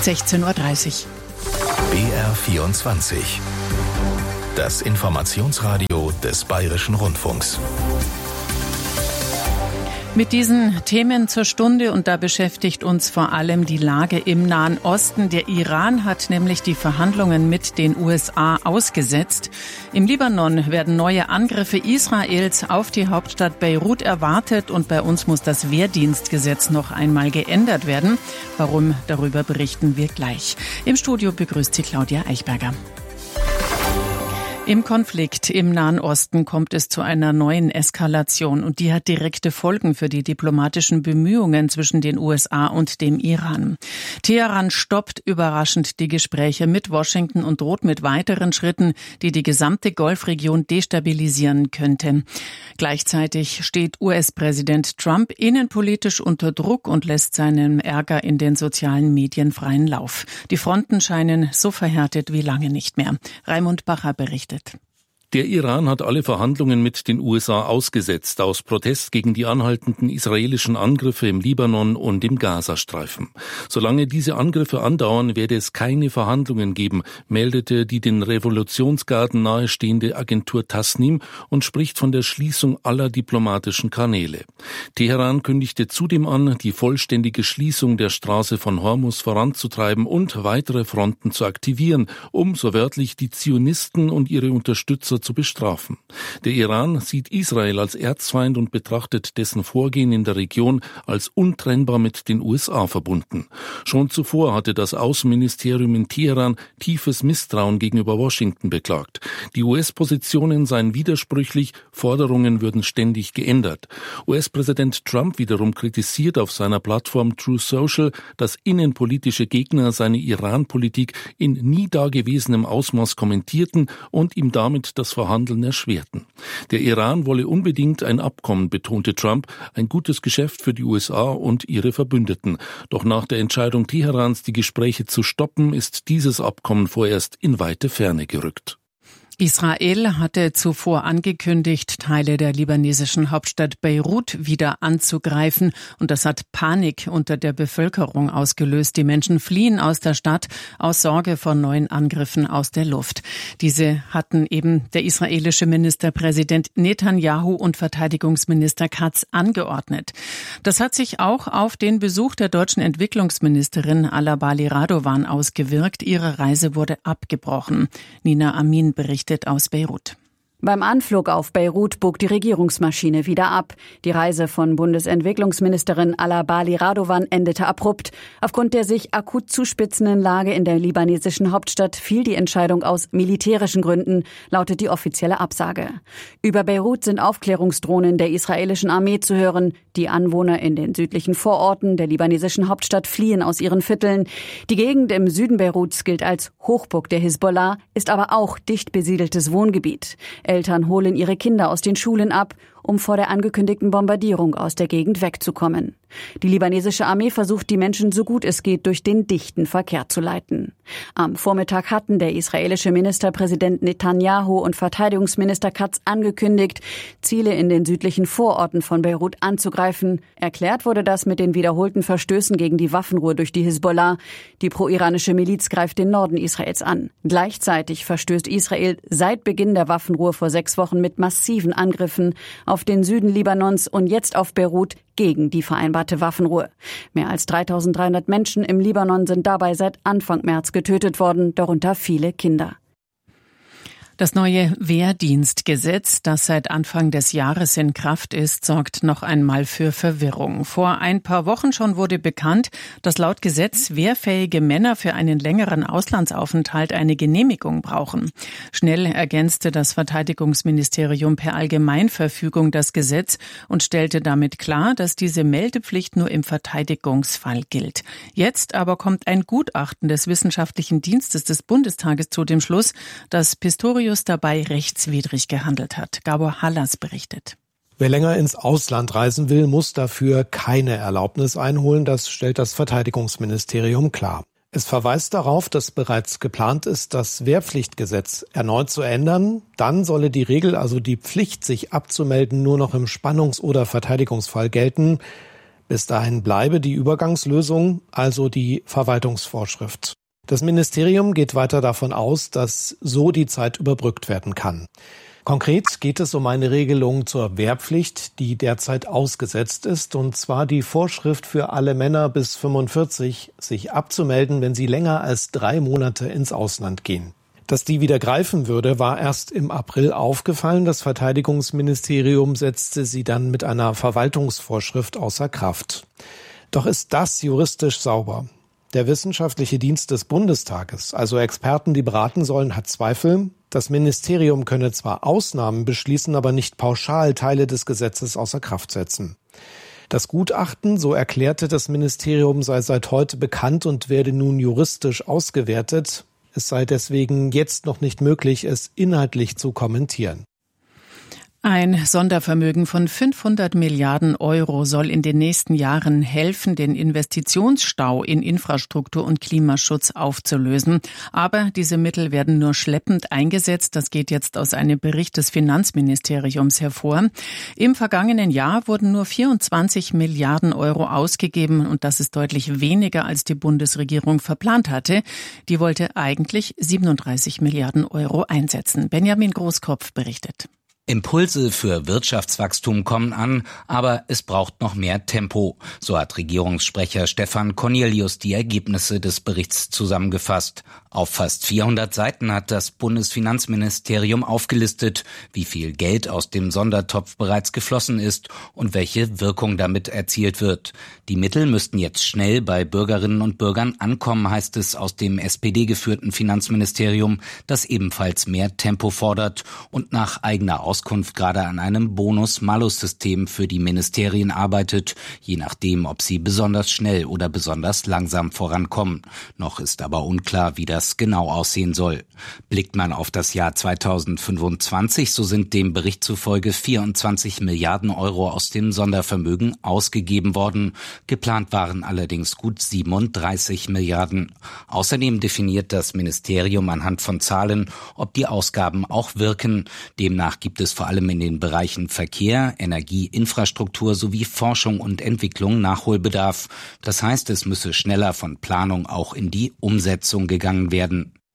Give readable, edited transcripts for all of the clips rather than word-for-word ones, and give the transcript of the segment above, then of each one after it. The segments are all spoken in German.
16:30 Uhr. BR24. Das Informationsradio des Bayerischen Rundfunks. Mit diesen Themen zur Stunde, und da beschäftigt uns vor allem die Lage im Nahen Osten. Der Iran hat nämlich die Verhandlungen mit den USA ausgesetzt. Im Libanon werden neue Angriffe Israels auf die Hauptstadt Beirut erwartet, und bei uns muss das Wehrdienstgesetz noch einmal geändert werden. Warum? Darüber berichten wir gleich. Im Studio begrüßt Sie Claudia Eichberger. Im Konflikt im Nahen Osten kommt es zu einer neuen Eskalation, und die hat direkte Folgen für die diplomatischen Bemühungen zwischen den USA und dem Iran. Teheran stoppt überraschend die Gespräche mit Washington und droht mit weiteren Schritten, die die gesamte Golfregion destabilisieren könnten. Gleichzeitig steht US-Präsident Trump innenpolitisch unter Druck und lässt seinem Ärger in den sozialen Medien freien Lauf. Die Fronten scheinen so verhärtet wie lange nicht mehr. Raimund Bacher berichtet. Der Iran hat alle Verhandlungen mit den USA ausgesetzt, aus Protest gegen die anhaltenden israelischen Angriffe im Libanon und im Gazastreifen. Solange diese Angriffe andauern, werde es keine Verhandlungen geben, meldete die den Revolutionsgarden nahestehende Agentur Tasnim und spricht von der Schließung aller diplomatischen Kanäle. Teheran kündigte zudem an, die vollständige Schließung der Straße von Hormuz voranzutreiben und weitere Fronten zu aktivieren, um so wörtlich die Zionisten und ihre Unterstützer zu bestrafen. Der Iran sieht Israel als Erzfeind und betrachtet dessen Vorgehen in der Region als untrennbar mit den USA verbunden. Schon zuvor hatte das Außenministerium in Teheran tiefes Misstrauen gegenüber Washington beklagt. Die US-Positionen seien widersprüchlich, Forderungen würden ständig geändert. US-Präsident Trump wiederum kritisiert auf seiner Plattform Truth Social, dass innenpolitische Gegner seine Iran-Politik in nie dagewesenem Ausmaß kommentierten und ihm damit das Verhandeln erschwerten. Der Iran wolle unbedingt ein Abkommen, betonte Trump, ein gutes Geschäft für die USA und ihre Verbündeten. Doch nach der Entscheidung Teherans, die Gespräche zu stoppen, ist dieses Abkommen vorerst in weite Ferne gerückt. Israel hatte zuvor angekündigt, Teile der libanesischen Hauptstadt Beirut wieder anzugreifen, und das hat Panik unter der Bevölkerung ausgelöst. Die Menschen fliehen aus der Stadt aus Sorge vor neuen Angriffen aus der Luft. Diese hatten eben der israelische Ministerpräsident Netanyahu und Verteidigungsminister Katz angeordnet. Das hat sich auch auf den Besuch der deutschen Entwicklungsministerin Alabali Radovan ausgewirkt. Ihre Reise wurde abgebrochen. Nina Amin berichtet aus Beirut. Beim Anflug auf Beirut bog die Regierungsmaschine wieder ab. Die Reise von Bundesentwicklungsministerin Alabali Radovan endete abrupt. Aufgrund der sich akut zuspitzenden Lage in der libanesischen Hauptstadt fiel die Entscheidung aus militärischen Gründen, lautet die offizielle Absage. Über Beirut sind Aufklärungsdrohnen der israelischen Armee zu hören. Die Anwohner in den südlichen Vororten der libanesischen Hauptstadt fliehen aus ihren Vierteln. Die Gegend im Süden Beiruts gilt als Hochburg der Hisbollah, ist aber auch dicht besiedeltes Wohngebiet. Eltern holen ihre Kinder aus den Schulen ab, um vor der angekündigten Bombardierung aus der Gegend wegzukommen. Die libanesische Armee versucht, die Menschen so gut es geht durch den dichten Verkehr zu leiten. Am Vormittag hatten der israelische Ministerpräsident Netanyahu und Verteidigungsminister Katz angekündigt, Ziele in den südlichen Vororten von Beirut anzugreifen. Erklärt wurde das mit den wiederholten Verstößen gegen die Waffenruhe durch die Hisbollah. Die pro-iranische Miliz greift den Norden Israels an. Gleichzeitig verstößt Israel seit Beginn der Waffenruhe vor 6 Wochen mit massiven Angriffen auf den Süden Libanons und jetzt auf Beirut gegen die vereinbarte Waffenruhe. Mehr als 3.300 Menschen im Libanon sind dabei seit Anfang März getötet worden, darunter viele Kinder. Das neue Wehrdienstgesetz, das seit Anfang des Jahres in Kraft ist, sorgt noch einmal für Verwirrung. Vor ein paar Wochen schon wurde bekannt, dass laut Gesetz wehrfähige Männer für einen längeren Auslandsaufenthalt eine Genehmigung brauchen. Schnell ergänzte das Verteidigungsministerium per Allgemeinverfügung das Gesetz und stellte damit klar, dass diese Meldepflicht nur im Verteidigungsfall gilt. Jetzt aber kommt ein Gutachten des Wissenschaftlichen Dienstes des Bundestages zu dem Schluss, dass Pistorius dabei rechtswidrig gehandelt hat. Gabor Hallas berichtet. Wer länger ins Ausland reisen will, muss dafür keine Erlaubnis einholen. Das stellt das Verteidigungsministerium klar. Es verweist darauf, dass bereits geplant ist, das Wehrpflichtgesetz erneut zu ändern. Dann solle die Regel, also die Pflicht, sich abzumelden, nur noch im Spannungs- oder Verteidigungsfall gelten. Bis dahin bleibe die Übergangslösung, also die Verwaltungsvorschrift. Das Ministerium geht weiter davon aus, dass so die Zeit überbrückt werden kann. Konkret geht es um eine Regelung zur Wehrpflicht, die derzeit ausgesetzt ist, und zwar die Vorschrift für alle Männer bis 45, sich abzumelden, wenn sie länger als 3 Monate ins Ausland gehen. Dass die wieder greifen würde, war erst im April aufgefallen. Das Verteidigungsministerium setzte sie dann mit einer Verwaltungsvorschrift außer Kraft. Doch ist das juristisch sauber? Der Wissenschaftliche Dienst des Bundestages, also Experten, die beraten sollen, hat Zweifel. Das Ministerium könne zwar Ausnahmen beschließen, aber nicht pauschal Teile des Gesetzes außer Kraft setzen. Das Gutachten, so erklärte das Ministerium, sei seit heute bekannt und werde nun juristisch ausgewertet. Es sei deswegen jetzt noch nicht möglich, es inhaltlich zu kommentieren. Ein Sondervermögen von 500 Milliarden Euro soll in den nächsten Jahren helfen, den Investitionsstau in Infrastruktur und Klimaschutz aufzulösen. Aber diese Mittel werden nur schleppend eingesetzt. Das geht jetzt aus einem Bericht des Finanzministeriums hervor. Im vergangenen Jahr wurden nur 24 Milliarden Euro ausgegeben und das ist deutlich weniger, als die Bundesregierung verplant hatte. Die wollte eigentlich 37 Milliarden Euro einsetzen. Benjamin Großkopf berichtet. Impulse für Wirtschaftswachstum kommen an, aber es braucht noch mehr Tempo. So hat Regierungssprecher Stefan Cornelius die Ergebnisse des Berichts zusammengefasst. Auf fast 400 Seiten hat das Bundesfinanzministerium aufgelistet, wie viel Geld aus dem Sondertopf bereits geflossen ist und welche Wirkung damit erzielt wird. Die Mittel müssten jetzt schnell bei Bürgerinnen und Bürgern ankommen, heißt es aus dem SPD-geführten Finanzministerium, das ebenfalls mehr Tempo fordert und nach eigener Auskunft gerade an einem Bonus-Malus-System für die Ministerien arbeitet, je nachdem, ob sie besonders schnell oder besonders langsam vorankommen. Noch ist aber unklar, wie das genau aussehen soll. Blickt man auf das Jahr 2025, so sind dem Bericht zufolge 24 Milliarden Euro aus dem Sondervermögen ausgegeben worden. Geplant waren allerdings gut 37 Milliarden. Außerdem definiert das Ministerium anhand von Zahlen, ob die Ausgaben auch wirken. Demnach gibt es vor allem in den Bereichen Verkehr, Energie, Infrastruktur sowie Forschung und Entwicklung Nachholbedarf. Das heißt, es müsse schneller von Planung auch in die Umsetzung gegangen werden.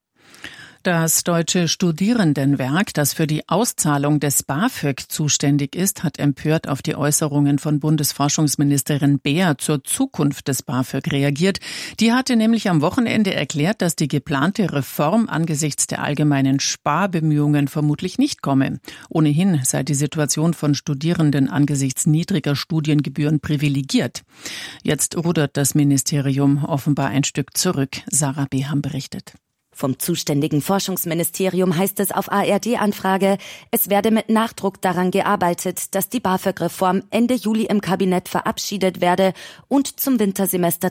Das Deutsche Studierendenwerk, das für die Auszahlung des BAföG zuständig ist, hat empört auf die Äußerungen von Bundesforschungsministerin Beer zur Zukunft des BAföG reagiert. Die hatte nämlich am Wochenende erklärt, dass die geplante Reform angesichts der allgemeinen Sparbemühungen vermutlich nicht komme. Ohnehin sei die Situation von Studierenden angesichts niedriger Studiengebühren privilegiert. Jetzt rudert das Ministerium offenbar ein Stück zurück. Sarah Beham berichtet. Vom zuständigen Forschungsministerium heißt es auf ARD-Anfrage, es werde mit Nachdruck daran gearbeitet, dass die BAföG-Reform Ende Juli im Kabinett verabschiedet werde und zum Wintersemester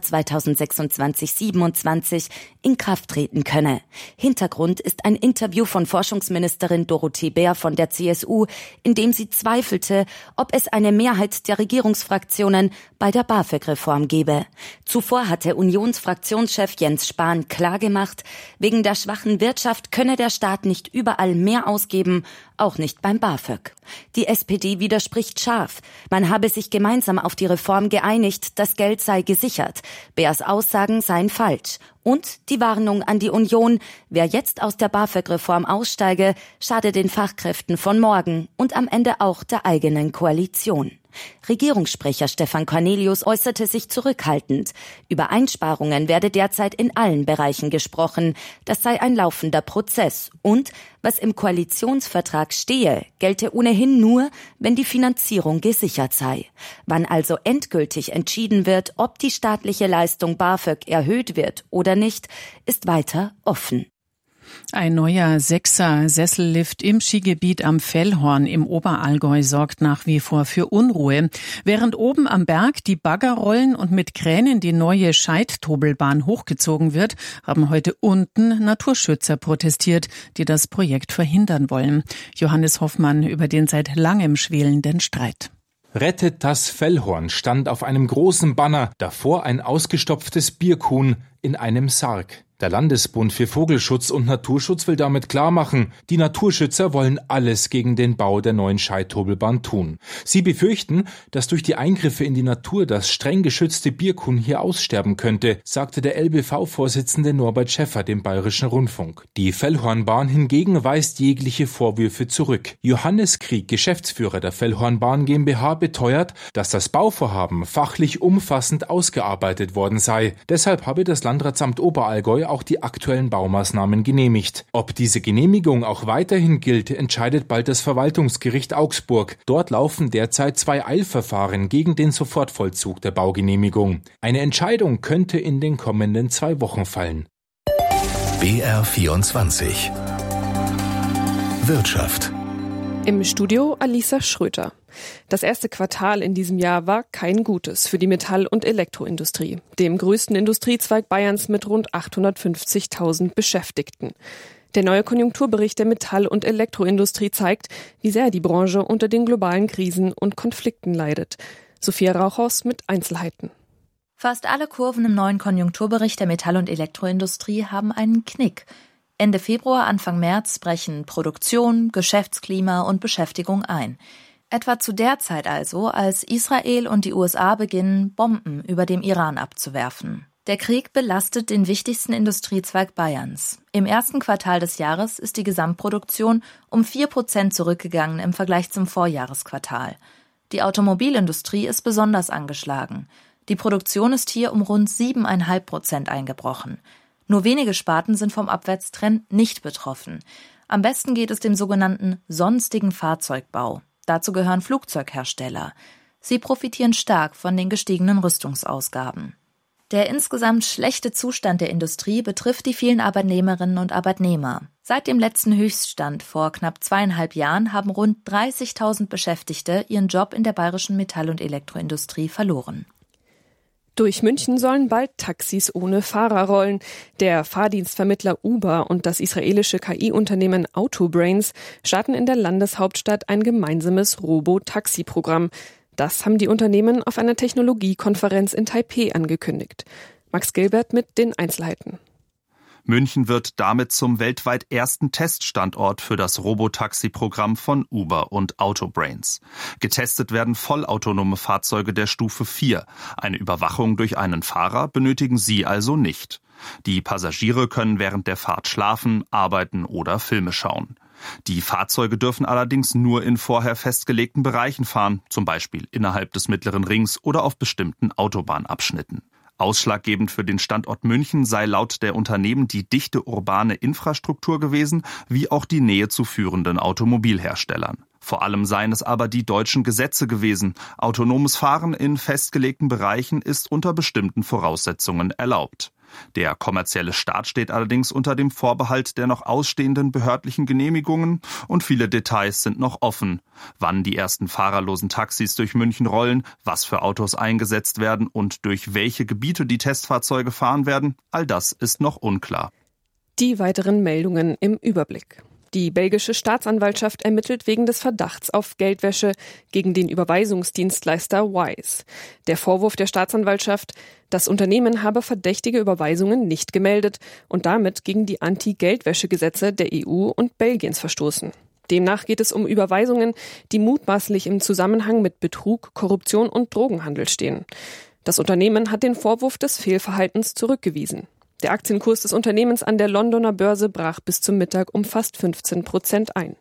2026/27 in Kraft treten könne. Hintergrund ist ein Interview von Forschungsministerin Dorothee Bär von der CSU, in dem sie zweifelte, ob es eine Mehrheit der Regierungsfraktionen bei der BAföG-Reform gebe. Zuvor hatte Unionsfraktionschef Jens Spahn klargemacht, wegen der schwachen Wirtschaft könne der Staat nicht überall mehr ausgeben, auch nicht beim BAföG. Die SPD widerspricht scharf. Man habe sich gemeinsam auf die Reform geeinigt, das Geld sei gesichert. Beers Aussagen seien falsch. Und die Warnung an die Union, wer jetzt aus der BAföG-Reform aussteige, schade den Fachkräften von morgen und am Ende auch der eigenen Koalition. Regierungssprecher Stefan Cornelius äußerte sich zurückhaltend. Über Einsparungen werde derzeit in allen Bereichen gesprochen. Das sei ein laufender Prozess. Und was im Koalitionsvertrag stehe, gelte ohnehin nur, wenn die Finanzierung gesichert sei. Wann also endgültig entschieden wird, ob die staatliche Leistung BAföG erhöht wird oder nicht, ist weiter offen. Ein neuer 6er-Sessellift im Skigebiet am Fellhorn im Oberallgäu sorgt nach wie vor für Unruhe. Während oben am Berg die Bagger rollen und mit Kränen die neue Scheidtobelbahn hochgezogen wird, haben heute unten Naturschützer protestiert, die das Projekt verhindern wollen. Johannes Hoffmann über den seit langem schwelenden Streit. Rettet das Fellhorn stand auf einem großen Banner, davor ein ausgestopftes Bierkuhn in einem Sarg. Der Landesbund für Vogelschutz und Naturschutz will damit klarmachen, die Naturschützer wollen alles gegen den Bau der neuen Scheithobelbahn tun. Sie befürchten, dass durch die Eingriffe in die Natur das streng geschützte Birkhuhn hier aussterben könnte, sagte der LBV-Vorsitzende Norbert Schäffer dem Bayerischen Rundfunk. Die Fellhornbahn hingegen weist jegliche Vorwürfe zurück. Johannes Krieg, Geschäftsführer der Fellhornbahn GmbH, beteuert, dass das Bauvorhaben fachlich umfassend ausgearbeitet worden sei. Deshalb habe das Landratsamt Oberallgäu auch die aktuellen Baumaßnahmen genehmigt. Ob diese Genehmigung auch weiterhin gilt, entscheidet bald das Verwaltungsgericht Augsburg. Dort laufen derzeit 2 Eilverfahren gegen den Sofortvollzug der Baugenehmigung. Eine Entscheidung könnte in den kommenden 2 Wochen fallen. BR24 Wirtschaft. Im Studio Alisa Schröter. Das erste Quartal in diesem Jahr war kein gutes für die Metall- und Elektroindustrie, dem größten Industriezweig Bayerns mit rund 850.000 Beschäftigten. Der neue Konjunkturbericht der Metall- und Elektroindustrie zeigt, wie sehr die Branche unter den globalen Krisen und Konflikten leidet. Sophia Rauchhaus mit Einzelheiten. Fast alle Kurven im neuen Konjunkturbericht der Metall- und Elektroindustrie haben einen Knick. Ende Februar, Anfang März brechen Produktion, Geschäftsklima und Beschäftigung ein. Etwa zu der Zeit also, als Israel und die USA beginnen, Bomben über dem Iran abzuwerfen. Der Krieg belastet den wichtigsten Industriezweig Bayerns. Im ersten Quartal des Jahres ist die Gesamtproduktion um 4% zurückgegangen im Vergleich zum Vorjahresquartal. Die Automobilindustrie ist besonders angeschlagen. Die Produktion ist hier um rund 7,5% eingebrochen. Nur wenige Sparten sind vom Abwärtstrend nicht betroffen. Am besten geht es dem sogenannten sonstigen Fahrzeugbau. Dazu gehören Flugzeughersteller. Sie profitieren stark von den gestiegenen Rüstungsausgaben. Der insgesamt schlechte Zustand der Industrie betrifft die vielen Arbeitnehmerinnen und Arbeitnehmer. Seit dem letzten Höchststand vor knapp 2,5 Jahren haben rund 30.000 Beschäftigte ihren Job in der bayerischen Metall- und Elektroindustrie verloren. Durch München sollen bald Taxis ohne Fahrer rollen. Der Fahrdienstvermittler Uber und das israelische KI-Unternehmen Autobrains starten in der Landeshauptstadt ein gemeinsames Robo-Taxi-Programm. Das haben die Unternehmen auf einer Technologiekonferenz in Taipeh angekündigt. Max Gilbert mit den Einzelheiten. München wird damit zum weltweit ersten Teststandort für das Robotaxi-Programm von Uber und Autobrains. Getestet werden vollautonome Fahrzeuge der Stufe 4. Eine Überwachung durch einen Fahrer benötigen sie also nicht. Die Passagiere können während der Fahrt schlafen, arbeiten oder Filme schauen. Die Fahrzeuge dürfen allerdings nur in vorher festgelegten Bereichen fahren, zum Beispiel innerhalb des Mittleren Rings oder auf bestimmten Autobahnabschnitten. Ausschlaggebend für den Standort München sei laut der Unternehmen die dichte urbane Infrastruktur gewesen, wie auch die Nähe zu führenden Automobilherstellern. Vor allem seien es aber die deutschen Gesetze gewesen. Autonomes Fahren in festgelegten Bereichen ist unter bestimmten Voraussetzungen erlaubt. Der kommerzielle Start steht allerdings unter dem Vorbehalt der noch ausstehenden behördlichen Genehmigungen und viele Details sind noch offen. Wann die ersten fahrerlosen Taxis durch München rollen, was für Autos eingesetzt werden und durch welche Gebiete die Testfahrzeuge fahren werden, all das ist noch unklar. Die weiteren Meldungen im Überblick. Die belgische Staatsanwaltschaft ermittelt wegen des Verdachts auf Geldwäsche gegen den Überweisungsdienstleister Wise. Der Vorwurf der Staatsanwaltschaft, das Unternehmen habe verdächtige Überweisungen nicht gemeldet und damit gegen die Anti-Geldwäsche-Gesetze der EU und Belgiens verstoßen. Demnach geht es um Überweisungen, die mutmaßlich im Zusammenhang mit Betrug, Korruption und Drogenhandel stehen. Das Unternehmen hat den Vorwurf des Fehlverhaltens zurückgewiesen. Der Aktienkurs des Unternehmens an der Londoner Börse brach bis zum Mittag um fast 15% ein.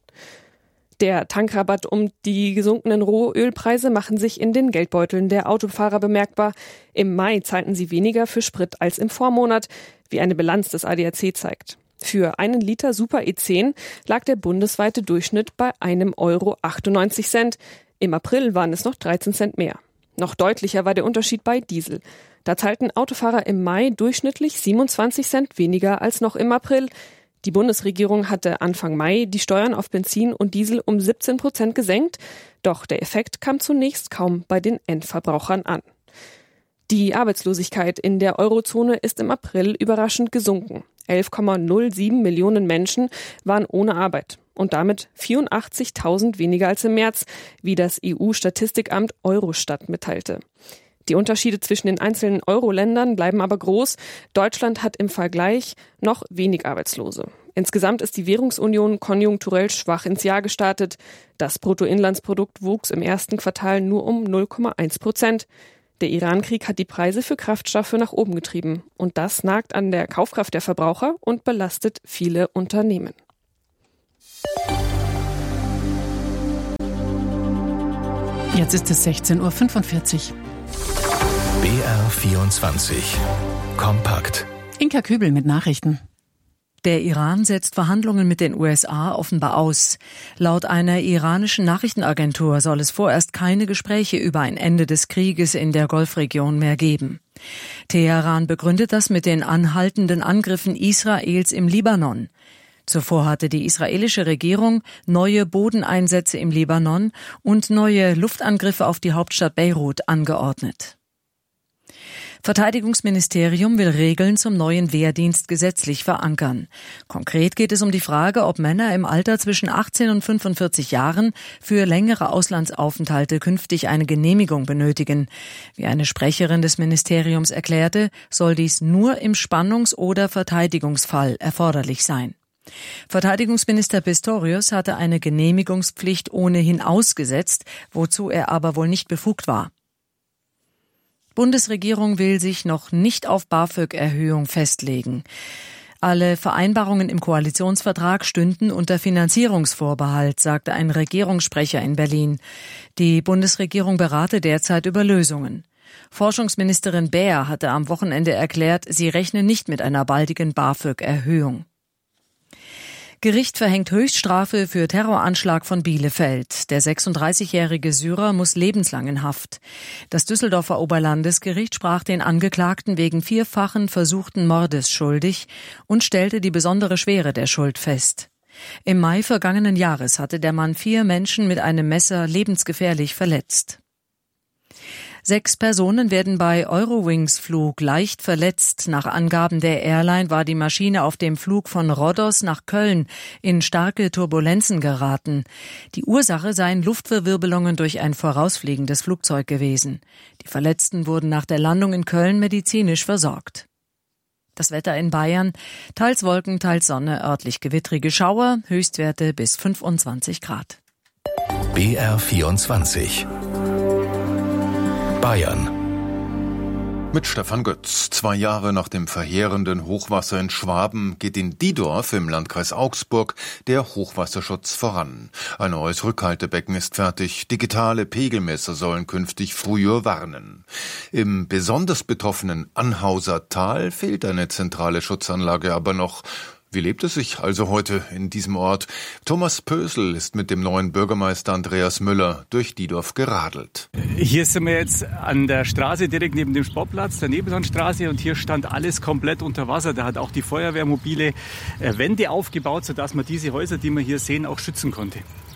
Der Tankrabatt um die gesunkenen Rohölpreise machen sich in den Geldbeuteln der Autofahrer bemerkbar. Im Mai zahlten sie weniger für Sprit als im Vormonat, wie eine Bilanz des ADAC zeigt. Für einen Liter Super E10 lag der bundesweite Durchschnitt bei €1,98. Im April waren es noch 13 Cent mehr. Noch deutlicher war der Unterschied bei Diesel. Da zahlten Autofahrer im Mai durchschnittlich 27 Cent weniger als noch im April. Die Bundesregierung hatte Anfang Mai die Steuern auf Benzin und Diesel um 17% gesenkt, doch der Effekt kam zunächst kaum bei den Endverbrauchern an. Die Arbeitslosigkeit in der Eurozone ist im April überraschend gesunken. 11,07 Millionen Menschen waren ohne Arbeit und damit 84.000 weniger als im März, wie das EU-Statistikamt Eurostat mitteilte. Die Unterschiede zwischen den einzelnen Euro-Ländern bleiben aber groß. Deutschland hat im Vergleich noch wenig Arbeitslose. Insgesamt ist die Währungsunion konjunkturell schwach ins Jahr gestartet. Das Bruttoinlandsprodukt wuchs im ersten Quartal nur um 0,1%. Der Iran-Krieg hat die Preise für Kraftstoffe nach oben getrieben. Und das nagt an der Kaufkraft der Verbraucher und belastet viele Unternehmen. Jetzt ist es 16:45 Uhr. BR24 Kompakt. Inka Kübel mit Nachrichten. Der Iran setzt Verhandlungen mit den USA offenbar aus. Laut einer iranischen Nachrichtenagentur soll es vorerst keine Gespräche über ein Ende des Krieges in der Golfregion mehr geben. Teheran begründet das mit den anhaltenden Angriffen Israels im Libanon. Zuvor hatte die israelische Regierung neue Bodeneinsätze im Libanon und neue Luftangriffe auf die Hauptstadt Beirut angeordnet. Verteidigungsministerium will Regeln zum neuen Wehrdienst gesetzlich verankern. Konkret geht es um die Frage, ob Männer im Alter zwischen 18 und 45 Jahren für längere Auslandsaufenthalte künftig eine Genehmigung benötigen. Wie eine Sprecherin des Ministeriums erklärte, soll dies nur im Spannungs- oder Verteidigungsfall erforderlich sein. Verteidigungsminister Pistorius hatte eine Genehmigungspflicht ohnehin ausgesetzt, wozu er aber wohl nicht befugt war. Bundesregierung will sich noch nicht auf BAföG-Erhöhung festlegen. Alle Vereinbarungen im Koalitionsvertrag stünden unter Finanzierungsvorbehalt, sagte ein Regierungssprecher in Berlin. Die Bundesregierung berate derzeit über Lösungen. Forschungsministerin Baer hatte am Wochenende erklärt, sie rechne nicht mit einer baldigen BAföG-Erhöhung. Gericht verhängt Höchststrafe für Terroranschlag von Bielefeld. Der 36-jährige Syrer muss lebenslang in Haft. Das Düsseldorfer Oberlandesgericht sprach den Angeklagten wegen 4-fachen versuchten Mordes schuldig und stellte die besondere Schwere der Schuld fest. Im Mai vergangenen Jahres hatte der Mann 4 Menschen mit einem Messer lebensgefährlich verletzt. 6 Personen werden bei Eurowings-Flug leicht verletzt. Nach Angaben der Airline war die Maschine auf dem Flug von Rhodos nach Köln in starke Turbulenzen geraten. Die Ursache seien Luftverwirbelungen durch ein vorausfliegendes Flugzeug gewesen. Die Verletzten wurden nach der Landung in Köln medizinisch versorgt. Das Wetter in Bayern: teils Wolken, teils Sonne, örtlich gewittrige Schauer, Höchstwerte bis 25 Grad. BR24 Bayern. Mit Stefan Götz. 2 Jahre nach dem verheerenden Hochwasser in Schwaben geht in Diedorf im Landkreis Augsburg der Hochwasserschutz voran. Ein neues Rückhaltebecken ist fertig. Digitale Pegelmesser sollen künftig früher warnen. Im besonders betroffenen Anhauser Tal fehlt eine zentrale Schutzanlage aber noch. Wie lebt es sich also heute in diesem Ort? Thomas Pösl ist mit dem neuen Bürgermeister Andreas Müller durch Diedorf geradelt. Hier sind wir jetzt an der Straße direkt neben dem Sportplatz, der Nebenlandstraße, und hier stand alles komplett unter Wasser. Da hat auch die Feuerwehr mobile Wände aufgebaut, sodass man diese Häuser, die wir hier sehen, auch schützen konnte.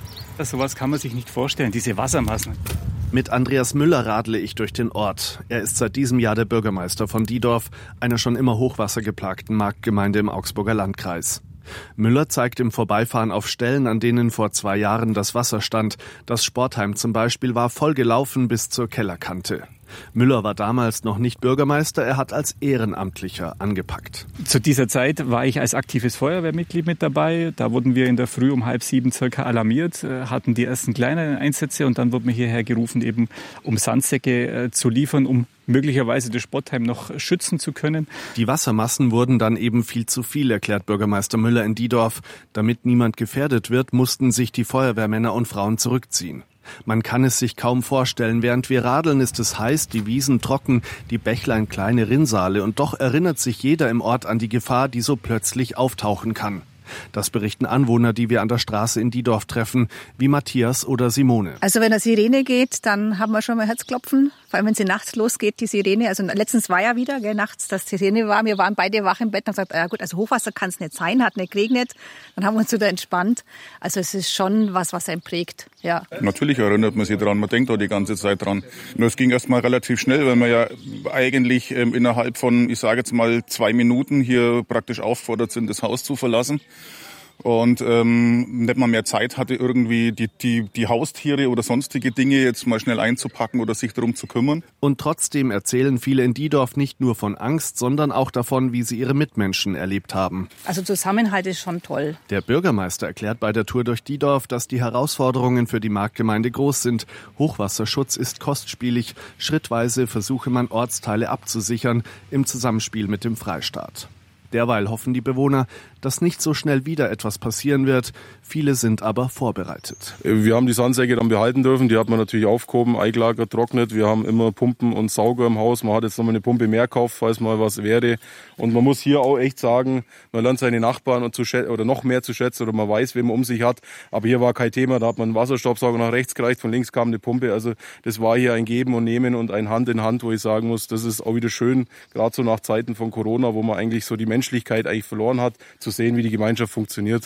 Sowas kann man sich nicht vorstellen, diese Wassermassen. Mit Andreas Müller radle ich durch den Ort. Er ist seit diesem Jahr der Bürgermeister von Diedorf, einer schon immer hochwassergeplagten Marktgemeinde im Augsburger Landkreis. Müller zeigt im Vorbeifahren auf Stellen, an denen vor 2 Jahren das Wasser stand. Das Sportheim zum Beispiel war voll gelaufen bis zur Kellerkante. Müller war damals noch nicht Bürgermeister, er hat als Ehrenamtlicher angepackt. Zu dieser Zeit war ich als aktives Feuerwehrmitglied mit dabei. Da wurden wir in der Früh um 6:30 circa alarmiert, hatten die ersten kleinen Einsätze und dann wurde mir hierher gerufen, eben um Sandsäcke zu liefern, um möglicherweise das Sportheim noch schützen zu können. Die Wassermassen wurden dann eben viel zu viel, erklärt Bürgermeister Müller in Diedorf. Damit niemand gefährdet wird, mussten sich die Feuerwehrmänner und Frauen zurückziehen. Man kann es sich kaum vorstellen. Während wir radeln, ist es heiß, die Wiesen trocken, die Bächlein kleine Rinnsale. Und doch erinnert sich jeder im Ort an die Gefahr, die so plötzlich auftauchen kann. Das berichten Anwohner, die wir an der Straße in Diedorf treffen, wie Matthias oder Simone. Also wenn eine Sirene geht, dann haben wir schon mal Herzklopfen. Vor allem wenn sie nachts losgeht, die Sirene. Also letztens war ja wieder, nachts, dass die Sirene war. Wir waren beide wach im Bett und haben gesagt, ja gut, also Hochwasser kann es nicht sein, hat nicht geregnet. Dann haben wir uns wieder entspannt. Also es ist schon was einen prägt. Ja. Natürlich erinnert man sich dran, man denkt auch die ganze Zeit dran. Nur es ging erst mal relativ schnell, weil man ja eigentlich innerhalb von, ich sage jetzt mal 2 Minuten hier praktisch auffordert sind, das Haus zu verlassen. und nicht mal mehr Zeit hatte, irgendwie die Haustiere oder sonstige Dinge jetzt mal schnell einzupacken oder sich darum zu kümmern. Und trotzdem erzählen viele in Diedorf nicht nur von Angst, sondern auch davon, wie sie ihre Mitmenschen erlebt haben. Also Zusammenhalt ist schon toll. Der Bürgermeister erklärt bei der Tour durch Diedorf, dass die Herausforderungen für die Marktgemeinde groß sind. Hochwasserschutz ist kostspielig. Schrittweise versuche man, Ortsteile abzusichern im Zusammenspiel mit dem Freistaat. Derweil hoffen die Bewohner, dass nicht so schnell wieder etwas passieren wird. Viele sind aber vorbereitet. Wir haben die Sandsäcke dann behalten dürfen. Die hat man natürlich aufgehoben, eingelagert, trocknet. Wir haben immer Pumpen und Sauger im Haus. Man hat jetzt nochmal eine Pumpe mehr gekauft, falls mal was wäre. Und man muss hier auch echt sagen, man lernt seine Nachbarn oder noch mehr zu schätzen oder man weiß, wen man um sich hat. Aber hier war kein Thema. Da hat man einen Wasserstoffsauger nach rechts gereicht, von links kam eine Pumpe. Also das war hier ein Geben und Nehmen und ein Hand in Hand, wo ich sagen muss, das ist auch wieder schön, gerade so nach Zeiten von Corona, wo man eigentlich so die Menschlichkeit eigentlich verloren hat, zu sehen, wie die Gemeinschaft funktioniert.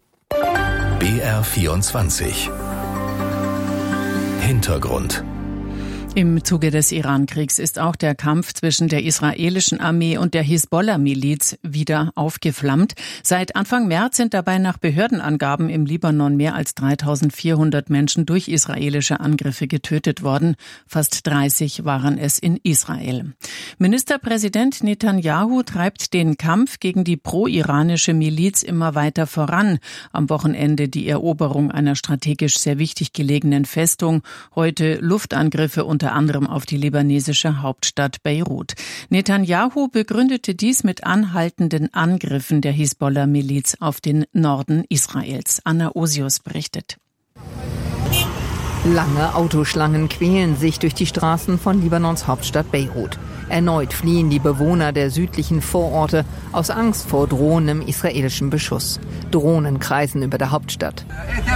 BR24 Hintergrund. Im Zuge des Iran-Kriegs ist auch der Kampf zwischen der israelischen Armee und der Hisbollah-Miliz wieder aufgeflammt. Seit Anfang März sind dabei nach Behördenangaben im Libanon mehr als 3.400 Menschen durch israelische Angriffe getötet worden. Fast 30 waren es in Israel. Ministerpräsident Netanyahu treibt den Kampf gegen die pro-iranische Miliz immer weiter voran. Am Wochenende die Eroberung einer strategisch sehr wichtig gelegenen Festung, heute Luftangriffe unter anderem auf die libanesische Hauptstadt Beirut. Netanyahu begründete dies mit anhaltenden Angriffen der Hisbollah-Miliz auf den Norden Israels. Anna Osius berichtet. Lange Autoschlangen quälen sich durch die Straßen von Libanons Hauptstadt Beirut. Erneut fliehen die Bewohner der südlichen Vororte aus Angst vor drohendem israelischen Beschuss. Drohnen kreisen über der Hauptstadt.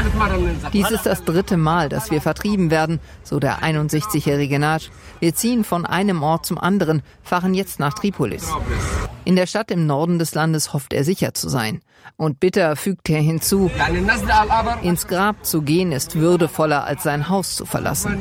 Dies ist das 3. Mal, dass wir vertrieben werden, so der 61-jährige Nagy. Wir ziehen von einem Ort zum anderen, fahren jetzt nach Tripolis. In der Stadt im Norden des Landes hofft er sicher zu sein. Und bitter fügt er hinzu, ins Grab zu gehen ist würdevoller als sein Haus zu verlassen.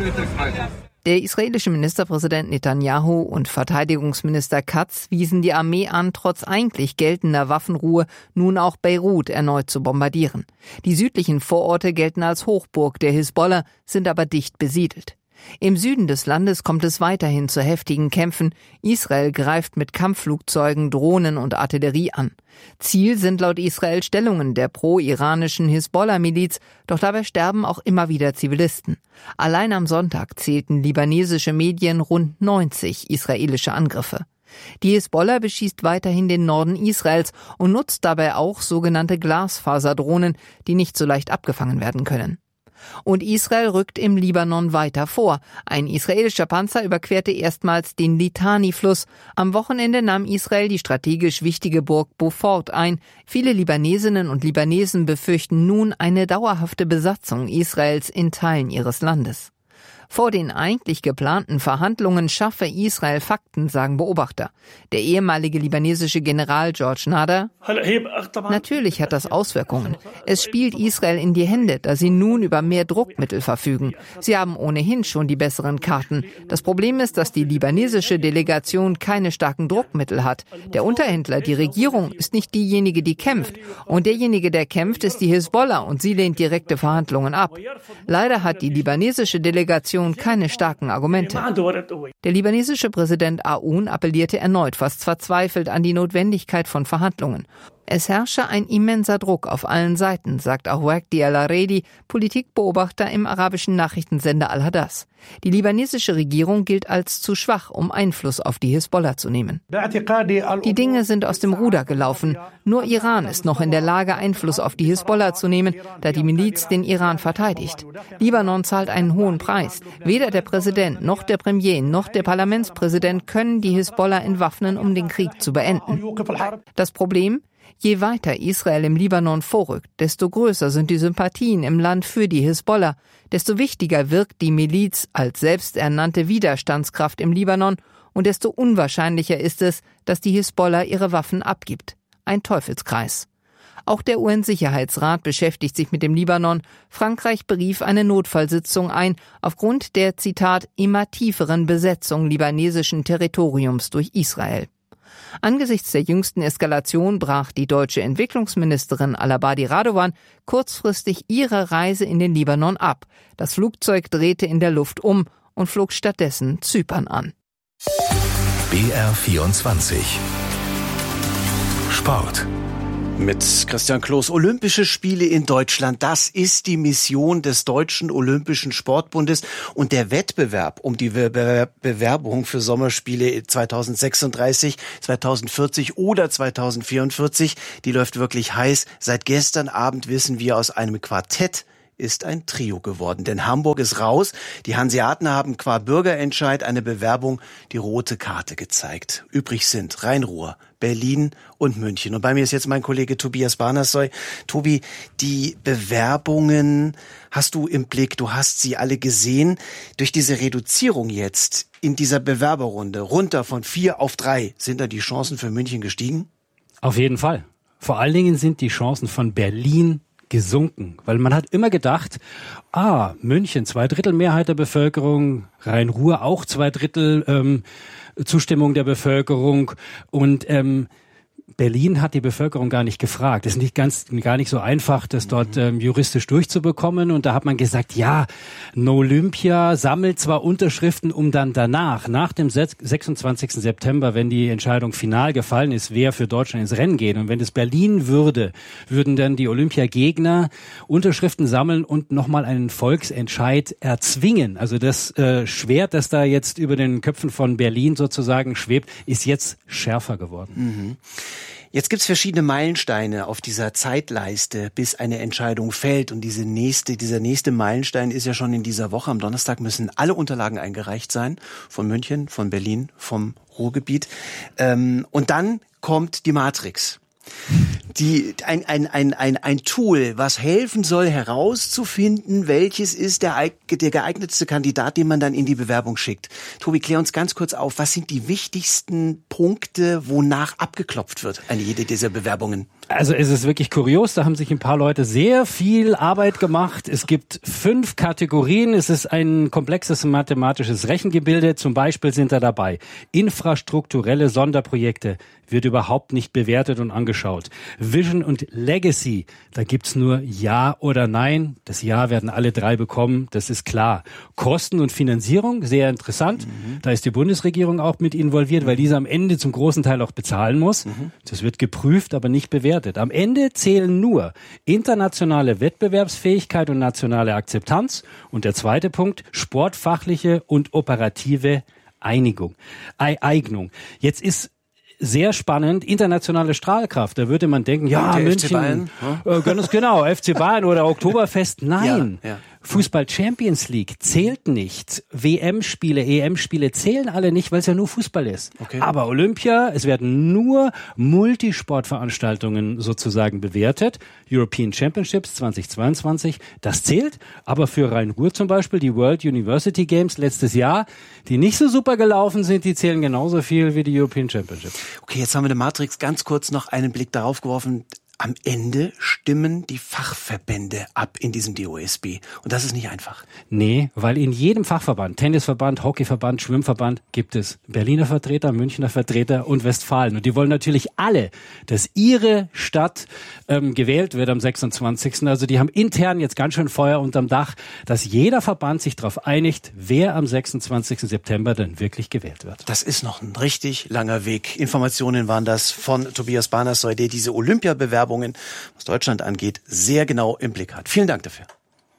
Der israelische Ministerpräsident Netanyahu und Verteidigungsminister Katz wiesen die Armee an, trotz eigentlich geltender Waffenruhe nun auch Beirut erneut zu bombardieren. Die südlichen Vororte gelten als Hochburg der Hisbollah, sind aber dicht besiedelt. Im Süden des Landes kommt es weiterhin zu heftigen Kämpfen. Israel greift mit Kampfflugzeugen, Drohnen und Artillerie an. Ziel sind laut Israel Stellungen der pro-iranischen Hisbollah-Miliz, doch dabei sterben auch immer wieder Zivilisten. Allein am Sonntag zählten libanesische Medien rund 90 israelische Angriffe. Die Hisbollah beschießt weiterhin den Norden Israels und nutzt dabei auch sogenannte Glasfaserdrohnen, die nicht so leicht abgefangen werden können. Und Israel rückt im Libanon weiter vor. Ein israelischer Panzer überquerte erstmals den Litani-Fluss. Am Wochenende nahm Israel die strategisch wichtige Burg Beaufort ein. Viele Libanesinnen und Libanesen befürchten nun eine dauerhafte Besatzung Israels in Teilen ihres Landes. Vor den eigentlich geplanten Verhandlungen schaffe Israel Fakten, sagen Beobachter. Der ehemalige libanesische General George Nader: Natürlich hat das Auswirkungen. Es spielt Israel in die Hände, da sie nun über mehr Druckmittel verfügen. Sie haben ohnehin schon die besseren Karten. Das Problem ist, dass die libanesische Delegation keine starken Druckmittel hat. Der Unterhändler, die Regierung, ist nicht diejenige, die kämpft. Und derjenige, der kämpft, ist die Hisbollah und sie lehnt direkte Verhandlungen ab. Leider hat die libanesische Delegation keine starken Argumente. Der libanesische Präsident Aoun appellierte erneut fast verzweifelt an die Notwendigkeit von Verhandlungen. Es herrsche ein immenser Druck auf allen Seiten, sagt Ahouakdi al-Aredi, Politikbeobachter im arabischen Nachrichtensender Al-Hadas. Die libanesische Regierung gilt als zu schwach, um Einfluss auf die Hisbollah zu nehmen. Die Dinge sind aus dem Ruder gelaufen. Nur Iran ist noch in der Lage, Einfluss auf die Hisbollah zu nehmen, da die Miliz den Iran verteidigt. Libanon zahlt einen hohen Preis. Weder der Präsident, noch der Premier, noch der Parlamentspräsident können die Hisbollah entwaffnen, um den Krieg zu beenden. Das Problem? Je weiter Israel im Libanon vorrückt, desto größer sind die Sympathien im Land für die Hisbollah, desto wichtiger wirkt die Miliz als selbsternannte Widerstandskraft im Libanon und desto unwahrscheinlicher ist es, dass die Hisbollah ihre Waffen abgibt. Ein Teufelskreis. Auch der UN-Sicherheitsrat beschäftigt sich mit dem Libanon. Frankreich berief eine Notfallsitzung ein, aufgrund der, Zitat, immer tieferen Besetzung libanesischen Territoriums durch Israel. Angesichts der jüngsten Eskalation brach die deutsche Entwicklungsministerin Alabadi Radovan kurzfristig ihre Reise in den Libanon ab. Das Flugzeug drehte in der Luft um und flog stattdessen Zypern an. BR24 Sport. Mit Christian Kloß. Olympische Spiele in Deutschland, das ist die Mission des Deutschen Olympischen Sportbundes. Und der Wettbewerb um die Bewerbung für Sommerspiele 2036, 2040 oder 2044, die läuft wirklich heiß. Seit gestern Abend wissen wir, aus einem Quartett ist ein Trio geworden. Denn Hamburg ist raus. Die Hanseaten haben qua Bürgerentscheid eine Bewerbung die rote Karte gezeigt. Übrig sind Rhein-Ruhr, Berlin und München. Und bei mir ist jetzt mein Kollege Tobias Barnersoy. Tobi, die Bewerbungen hast du im Blick, du hast sie alle gesehen. Durch diese Reduzierung jetzt in dieser Bewerberrunde runter von 4 auf 3, sind da die Chancen für München gestiegen? Auf jeden Fall. Vor allen Dingen sind die Chancen von Berlin gesunken, weil man hat immer gedacht, München, 2/3 Mehrheit der Bevölkerung, Rhein-Ruhr auch 2/3 Zustimmung der Bevölkerung und Berlin hat die Bevölkerung gar nicht gefragt. Es ist gar nicht so einfach, das dort juristisch durchzubekommen. Und da hat man gesagt, ja, Olympia sammelt zwar Unterschriften, um dann danach, nach dem 26. September, wenn die Entscheidung final gefallen ist, wer für Deutschland ins Rennen geht. Und wenn es Berlin würde, würden dann die Olympiagegner Unterschriften sammeln und nochmal einen Volksentscheid erzwingen. Also das Schwert, das da jetzt über den Köpfen von Berlin sozusagen schwebt, ist jetzt schärfer geworden. Mhm. Jetzt gibt's verschiedene Meilensteine auf dieser Zeitleiste, bis eine Entscheidung fällt. Und dieser nächste Meilenstein ist ja schon in dieser Woche. Am Donnerstag müssen alle Unterlagen eingereicht sein. Von München, von Berlin, vom Ruhrgebiet. Und dann kommt die Matrix. Ein Tool, was helfen soll, herauszufinden, welches ist der geeignetste Kandidat, den man dann in die Bewerbung schickt. Tobi, klär uns ganz kurz auf, was sind die wichtigsten Punkte, wonach abgeklopft wird an jede dieser Bewerbungen? Also es ist wirklich kurios, da haben sich ein paar Leute sehr viel Arbeit gemacht. Es gibt 5 Kategorien, es ist ein komplexes mathematisches Rechengebilde. Zum Beispiel sind da dabei infrastrukturelle Sonderprojekte, wird überhaupt nicht bewertet und angeschaut. Vision und Legacy, da gibt's nur Ja oder Nein. Das Ja werden alle 3 bekommen, das ist klar. Kosten und Finanzierung, sehr interessant. Da ist die Bundesregierung auch mit involviert, weil diese am Ende zum großen Teil auch bezahlen muss. Das wird geprüft, aber nicht bewertet. Am Ende zählen nur internationale Wettbewerbsfähigkeit und nationale Akzeptanz. Und der zweite Punkt, sportfachliche und operative Eignung. Jetzt ist sehr spannend, internationale Strahlkraft. Da würde man denken, ja, München, FC Bayern, ganz genau, FC Bayern oder Oktoberfest. Nein, ja. Fußball Champions League zählt nicht. WM-Spiele, EM-Spiele zählen alle nicht, weil es ja nur Fußball ist. Okay. Aber Olympia, es werden nur Multisportveranstaltungen sozusagen bewertet. European Championships 2022, das zählt. Aber für Rhein-Ruhr zum Beispiel, die World University Games letztes Jahr, die nicht so super gelaufen sind, die zählen genauso viel wie die European Championships. Okay, jetzt haben wir in der Matrix ganz kurz noch einen Blick darauf geworfen. Am Ende stimmen die Fachverbände ab in diesem DOSB. Und das ist nicht einfach. Nee, weil in jedem Fachverband, Tennisverband, Hockeyverband, Schwimmverband, gibt es Berliner Vertreter, Münchner Vertreter und Westfalen. Und die wollen natürlich alle, dass ihre Stadt gewählt wird am 26. Also die haben intern jetzt ganz schön Feuer unterm Dach, dass jeder Verband sich darauf einigt, wer am 26. September dann wirklich gewählt wird. Das ist noch ein richtig langer Weg. Informationen waren das von Tobias Barnersoy, der diese Olympiabewerbungen, was Deutschland angeht, sehr genau im Blick hat. Vielen Dank dafür.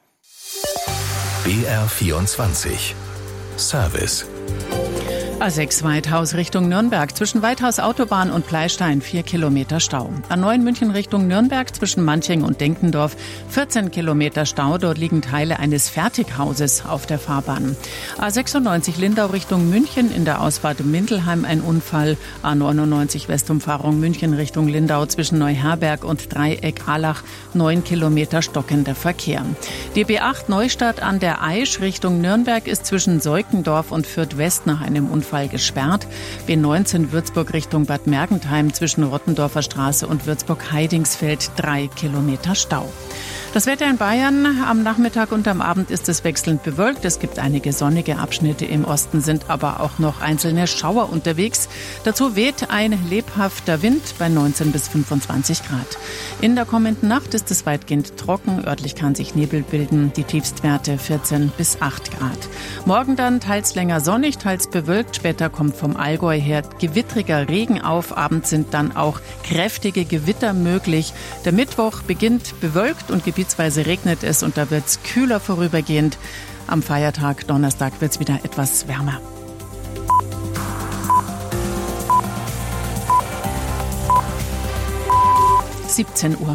BR24 Service. A6 Weithaus Richtung Nürnberg. Zwischen Weithaus Autobahn und Pleistein 4 Kilometer Stau. A9 München Richtung Nürnberg zwischen Manching und Denkendorf 14 Kilometer Stau. Dort liegen Teile eines Fertighauses auf der Fahrbahn. A96 Lindau Richtung München in der Ausfahrt Mindelheim ein Unfall. A99 Westumfahrung München Richtung Lindau zwischen Neuherberg und Dreieck Allach 9 Kilometer stockender Verkehr. Die B8 Neustadt an der Aisch Richtung Nürnberg ist zwischen Seukendorf und Fürth West nach einem Unfall Unfall gesperrt. B19 Würzburg Richtung Bad Mergentheim zwischen Rottendorfer Straße und Würzburg-Heidingsfeld 3 Kilometer Stau. Das Wetter in Bayern: am Nachmittag und am Abend ist es wechselnd bewölkt. Es gibt einige sonnige Abschnitte. Im Osten sind aber auch noch einzelne Schauer unterwegs. Dazu weht ein lebhafter Wind bei 19 bis 25 Grad. In der kommenden Nacht ist es weitgehend trocken. Örtlich kann sich Nebel bilden. Die Tiefstwerte 14 bis 8 Grad. Morgen dann teils länger sonnig, teils bewölkt. Später kommt vom Allgäu her gewittriger Regen auf. Abends sind dann auch kräftige Gewitter möglich. Der Mittwoch beginnt bewölkt und gebietsweise regnet es und da wird es kühler vorübergehend. Am Feiertag Donnerstag wird es wieder etwas wärmer. (17 Uhr).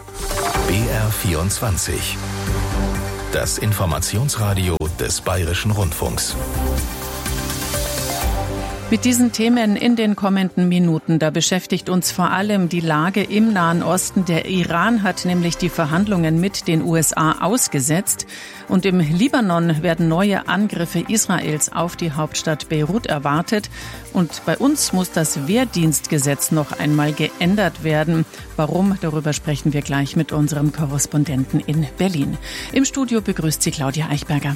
BR24. Das Informationsradio des Bayerischen Rundfunks. Mit diesen Themen in den kommenden Minuten, da beschäftigt uns vor allem die Lage im Nahen Osten. Der Iran hat nämlich die Verhandlungen mit den USA ausgesetzt. Und im Libanon werden neue Angriffe Israels auf die Hauptstadt Beirut erwartet. Und bei uns muss das Wehrdienstgesetz noch einmal geändert werden. Warum? Darüber sprechen wir gleich mit unserem Korrespondenten in Berlin. Im Studio begrüßt Sie Claudia Eichberger.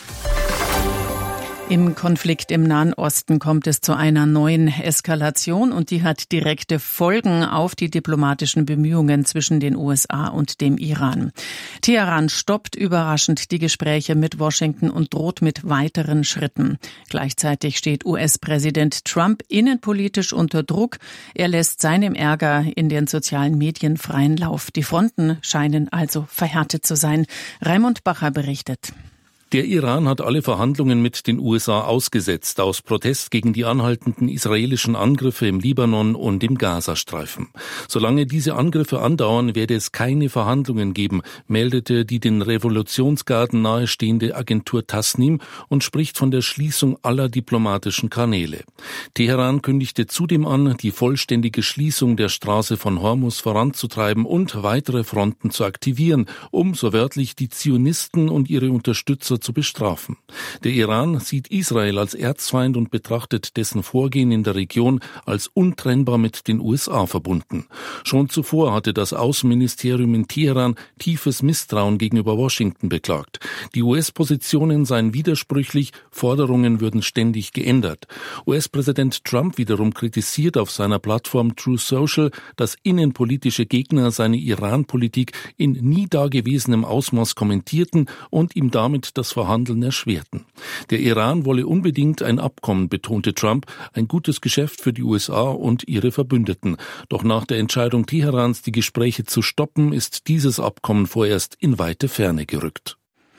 Im Konflikt im Nahen Osten kommt es zu einer neuen Eskalation und die hat direkte Folgen auf die diplomatischen Bemühungen zwischen den USA und dem Iran. Teheran stoppt überraschend die Gespräche mit Washington und droht mit weiteren Schritten. Gleichzeitig steht US-Präsident Trump innenpolitisch unter Druck. Er lässt seinem Ärger in den sozialen Medien freien Lauf. Die Fronten scheinen also verhärtet zu sein. Raimund Bacher berichtet. Der Iran hat alle Verhandlungen mit den USA ausgesetzt, aus Protest gegen die anhaltenden israelischen Angriffe im Libanon und im Gazastreifen. Solange diese Angriffe andauern, werde es keine Verhandlungen geben, meldete die den Revolutionsgarden nahestehende Agentur Tasnim und spricht von der Schließung aller diplomatischen Kanäle. Teheran kündigte zudem an, die vollständige Schließung der Straße von Hormuz voranzutreiben und weitere Fronten zu aktivieren, um, so wörtlich, die Zionisten und ihre Unterstützer zu bestrafen. Der Iran sieht Israel als Erzfeind und betrachtet dessen Vorgehen in der Region als untrennbar mit den USA verbunden. Schon zuvor hatte das Außenministerium in Teheran tiefes Misstrauen gegenüber Washington beklagt. Die US-Positionen seien widersprüchlich, Forderungen würden ständig geändert. US-Präsident Trump wiederum kritisiert auf seiner Plattform Truth Social, dass innenpolitische Gegner seine Iran-Politik in nie dagewesenem Ausmaß kommentierten und ihm damit das Verhandeln erschwerten. Der Iran wolle unbedingt ein Abkommen, betonte Trump, ein gutes Geschäft für die USA und ihre Verbündeten. Doch nach der Entscheidung Teherans, die Gespräche zu stoppen, ist dieses Abkommen vorerst in weite Ferne gerückt.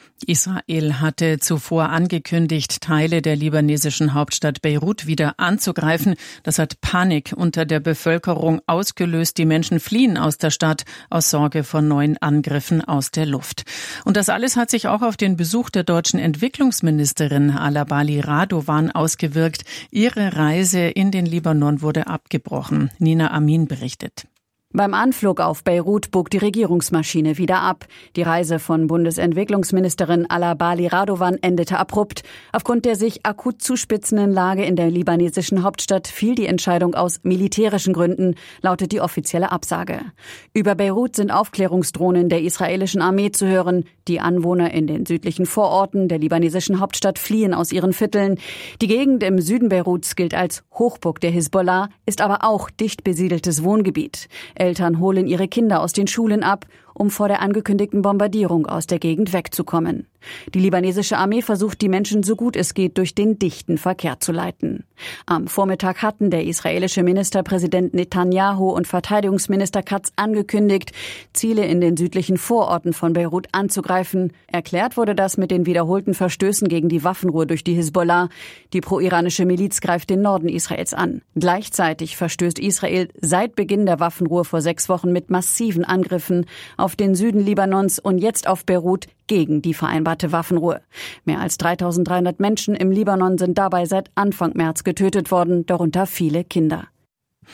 Israel hatte zuvor angekündigt, Teile der libanesischen Hauptstadt Beirut wieder anzugreifen. Das hat Panik unter der Bevölkerung ausgelöst. Die Menschen fliehen aus der Stadt aus Sorge vor neuen Angriffen aus der Luft. Und das alles hat sich auch auf den Besuch der deutschen Entwicklungsministerin Alabali Radovan ausgewirkt. Ihre Reise in den Libanon wurde abgebrochen. Nina Amin berichtet. Beim Anflug auf Beirut bog die Regierungsmaschine wieder ab. Die Reise von Bundesentwicklungsministerin Alabali Radovan endete abrupt. Aufgrund der sich akut zuspitzenden Lage in der libanesischen Hauptstadt fiel die Entscheidung aus militärischen Gründen, lautet die offizielle Absage. Über Beirut sind Aufklärungsdrohnen der israelischen Armee zu hören. Die Anwohner in den südlichen Vororten der libanesischen Hauptstadt fliehen aus ihren Vierteln. Die Gegend im Süden Beiruts gilt als Hochburg der Hisbollah, ist aber auch dicht besiedeltes Wohngebiet. Eltern holen ihre Kinder aus den Schulen ab, um vor der angekündigten Bombardierung aus der Gegend wegzukommen. Die libanesische Armee versucht, die Menschen so gut es geht durch den dichten Verkehr zu leiten. Am Vormittag hatten der israelische Ministerpräsident Netanyahu und Verteidigungsminister Katz angekündigt, Ziele in den südlichen Vororten von Beirut anzugreifen. Erklärt wurde das mit den wiederholten Verstößen gegen die Waffenruhe durch die Hisbollah. Die pro-iranische Miliz greift den Norden Israels an. Gleichzeitig verstößt Israel seit Beginn der Waffenruhe vor 6 Wochen mit massiven Angriffen auf den Süden Libanons und jetzt auf Beirut gegen die vereinbarte Waffenruhe. Mehr als 3.300 Menschen im Libanon sind dabei seit Anfang März getötet worden, darunter viele Kinder.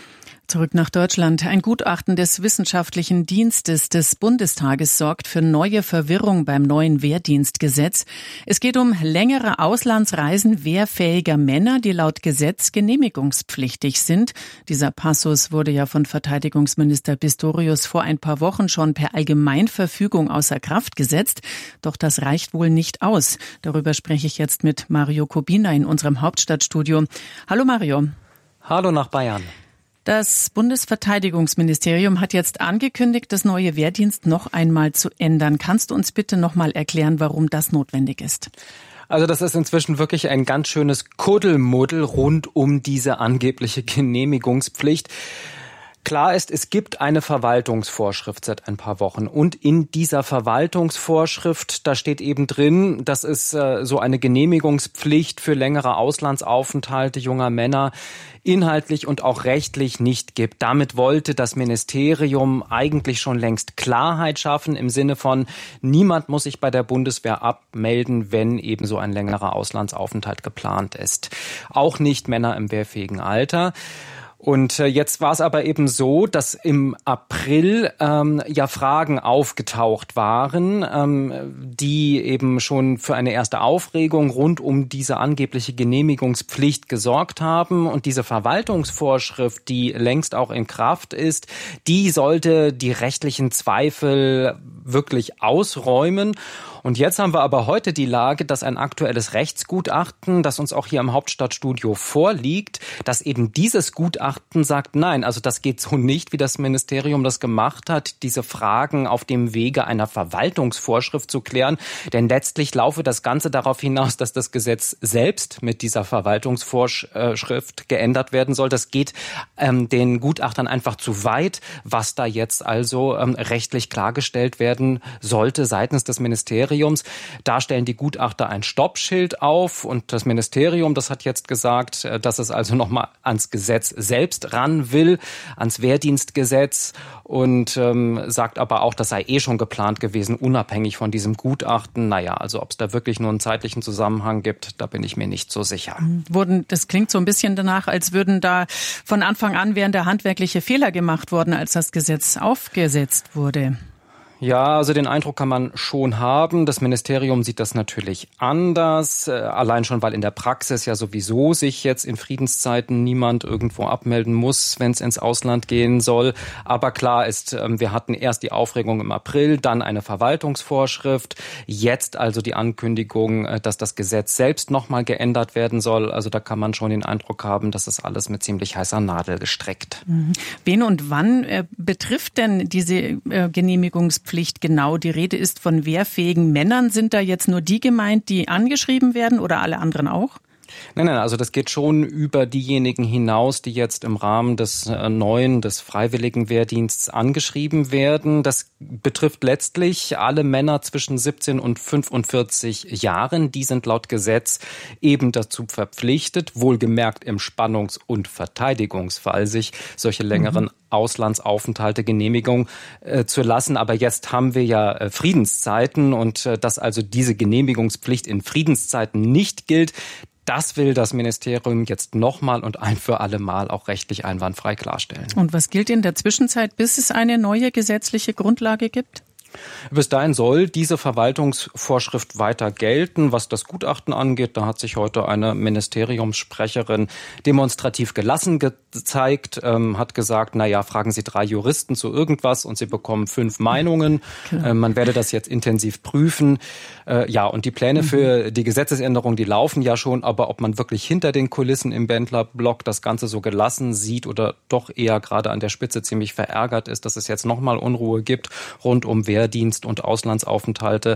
Zurück nach Deutschland. Ein Gutachten des Wissenschaftlichen Dienstes des Bundestages sorgt für neue Verwirrung beim neuen Wehrdienstgesetz. Es geht um längere Auslandsreisen wehrfähiger Männer, die laut Gesetz genehmigungspflichtig sind. Dieser Passus wurde ja von Verteidigungsminister Pistorius vor ein paar Wochen schon per Allgemeinverfügung außer Kraft gesetzt. Doch das reicht wohl nicht aus. Darüber spreche ich jetzt mit Mario Kubina in unserem Hauptstadtstudio. Hallo Mario. Hallo nach Bayern. Das Bundesverteidigungsministerium hat jetzt angekündigt, das neue Wehrdienst noch einmal zu ändern. Kannst du uns bitte noch mal erklären, warum das notwendig ist? Also das ist inzwischen wirklich ein ganz schönes Kuddelmuddel rund um diese angebliche Genehmigungspflicht. Klar ist, es gibt eine Verwaltungsvorschrift seit ein paar Wochen und in dieser Verwaltungsvorschrift, da steht eben drin, dass es so eine Genehmigungspflicht für längere Auslandsaufenthalte junger Männer inhaltlich und auch rechtlich nicht gibt. Damit wollte das Ministerium eigentlich schon längst Klarheit schaffen im Sinne von, niemand muss sich bei der Bundeswehr abmelden, wenn eben so ein längerer Auslandsaufenthalt geplant ist. Auch nicht Männer im wehrfähigen Alter. Und jetzt war es aber eben so, dass im April ja Fragen aufgetaucht waren, die eben schon für eine erste Aufregung rund um diese angebliche Genehmigungspflicht gesorgt haben. Und diese Verwaltungsvorschrift, die längst auch in Kraft ist, die sollte die rechtlichen Zweifel wirklich ausräumen. Und jetzt haben wir aber heute die Lage, dass ein aktuelles Rechtsgutachten, das uns auch hier im Hauptstadtstudio vorliegt, dass eben dieses Gutachten sagt, nein, also das geht so nicht, wie das Ministerium das gemacht hat, diese Fragen auf dem Wege einer Verwaltungsvorschrift zu klären. Denn letztlich laufe das Ganze darauf hinaus, dass das Gesetz selbst mit dieser Verwaltungsvorschrift geändert werden soll. Das geht den Gutachtern einfach zu weit, was da jetzt also rechtlich klargestellt werden sollte seitens des Ministeriums. Da stellen die Gutachter ein Stoppschild auf und das Ministerium, das hat jetzt gesagt, dass es also nochmal ans Gesetz selbst ran will, ans Wehrdienstgesetz und sagt aber auch, das sei schon geplant gewesen, unabhängig von diesem Gutachten. Naja, also ob es da wirklich nur einen zeitlichen Zusammenhang gibt, da bin ich mir nicht so sicher. Das klingt so ein bisschen danach, als würden da von Anfang an wären da handwerkliche Fehler gemacht worden, als das Gesetz aufgesetzt wurde. Ja, also den Eindruck kann man schon haben. Das Ministerium sieht das natürlich anders. Allein schon, weil in der Praxis ja sowieso sich jetzt in Friedenszeiten niemand irgendwo abmelden muss, wenn es ins Ausland gehen soll. Aber klar ist, wir hatten erst die Aufregung im April, dann eine Verwaltungsvorschrift. Jetzt also die Ankündigung, dass das Gesetz selbst nochmal geändert werden soll. Also da kann man schon den Eindruck haben, dass das alles mit ziemlich heißer Nadel gestrickt. Wen und wann betrifft denn diese Genehmigungspflicht genau? Die Rede ist von wehrfähigen Männern. Sind da jetzt nur die gemeint, die angeschrieben werden oder alle anderen auch? Nein, also das geht schon über diejenigen hinaus, die jetzt im Rahmen des des freiwilligen Wehrdienstes angeschrieben werden. Das betrifft letztlich alle Männer zwischen 17 und 45 Jahren. Die sind laut Gesetz eben dazu verpflichtet, wohlgemerkt im Spannungs- und Verteidigungsfall, sich solche längeren Auslandsaufenthalte Genehmigung zu lassen. Aber jetzt haben wir ja Friedenszeiten und dass also diese Genehmigungspflicht in Friedenszeiten nicht gilt, das will das Ministerium jetzt nochmal und ein für alle Mal auch rechtlich einwandfrei klarstellen. Und was gilt in der Zwischenzeit, bis es eine neue gesetzliche Grundlage gibt? Bis dahin soll diese Verwaltungsvorschrift weiter gelten. Was das Gutachten angeht, da hat sich heute eine Ministeriumssprecherin demonstrativ gelassen gezeigt, hat gesagt, fragen Sie 3 Juristen zu irgendwas und Sie bekommen 5 Meinungen. Man werde das jetzt intensiv prüfen. Und die Pläne für die Gesetzesänderung, die laufen ja schon, aber ob man wirklich hinter den Kulissen im Bendler-Block das Ganze so gelassen sieht oder doch eher gerade an der Spitze ziemlich verärgert ist, dass es jetzt nochmal Unruhe gibt rund um Wehrdienst und Auslandsaufenthalte.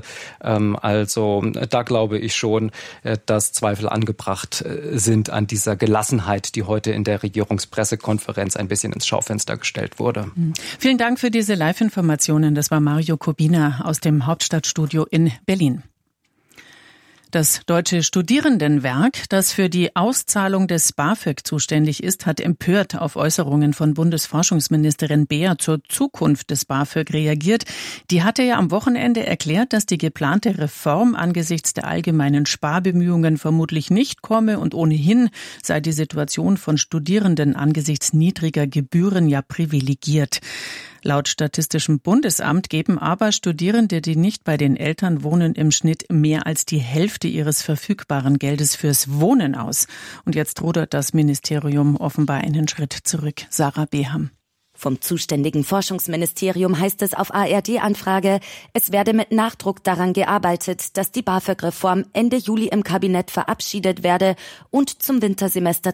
Also da glaube ich schon, dass Zweifel angebracht sind an dieser Gelassenheit, die heute in der Regierungspressekonferenz ein bisschen ins Schaufenster gestellt wurde. Vielen Dank für diese Live-Informationen. Das war Mario Kubina aus dem Hauptstadtstudio in Berlin. Das Deutsche Studierendenwerk, das für die Auszahlung des BAföG zuständig ist, hat empört auf Äußerungen von Bundesforschungsministerin Beer zur Zukunft des BAföG reagiert. Die hatte ja am Wochenende erklärt, dass die geplante Reform angesichts der allgemeinen Sparbemühungen vermutlich nicht komme und ohnehin sei die Situation von Studierenden angesichts niedriger Gebühren ja privilegiert. Laut Statistischem Bundesamt geben aber Studierende, die nicht bei den Eltern wohnen, im Schnitt mehr als die Hälfte ihres verfügbaren Geldes fürs Wohnen aus. Und jetzt rudert das Ministerium offenbar einen Schritt zurück. Sarah Beham. Vom zuständigen Forschungsministerium heißt es auf ARD-Anfrage, es werde mit Nachdruck daran gearbeitet, dass die BAföG-Reform Ende Juli im Kabinett verabschiedet werde und zum Wintersemester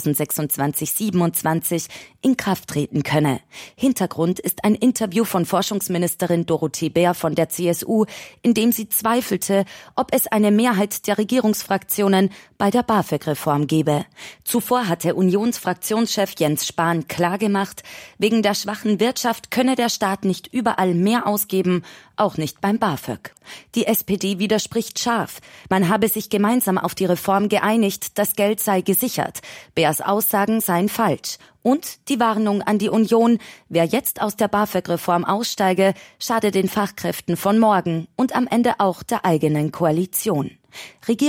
2026/27 in Kraft treten könne. Hintergrund ist ein Interview von Forschungsministerin Dorothee Bär von der CSU, in dem sie zweifelte, ob es eine Mehrheit der Regierungsfraktionen bei der BAföG-Reform gebe. Zuvor hatte Unionsfraktionschef Jens Spahn klargemacht, wegen der schwachen Wirtschaft könne der Staat nicht überall mehr ausgeben, auch nicht beim BAföG. Die SPD widerspricht scharf. Man habe sich gemeinsam auf die Reform geeinigt, das Geld sei gesichert. Beers Aussagen seien falsch. Und die Warnung an die Union, wer jetzt aus der BAföG-Reform aussteige, schade den Fachkräften von morgen und am Ende auch der eigenen Koalition.